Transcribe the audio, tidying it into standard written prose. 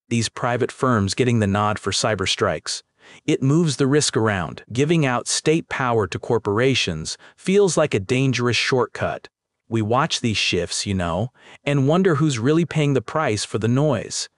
these private firms getting the nod for cyber strikes. It moves the risk around. Giving out state power to corporations feels like a dangerous shortcut. We watch these shifts, and wonder who's really paying the price for the noise.